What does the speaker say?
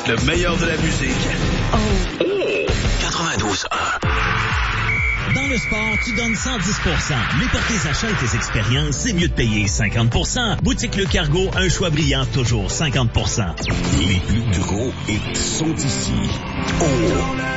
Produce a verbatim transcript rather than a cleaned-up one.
Le meilleur de la musique. Oh. quatre-vingt-douze un. Dans le sport, tu donnes cent dix pour cent. Mais pour tes achats et tes expériences, c'est mieux de payer cinquante pour cent. Boutique Le Cargo, un choix brillant, toujours cinquante pour cent. Les plus gros hits sont ici. Oh!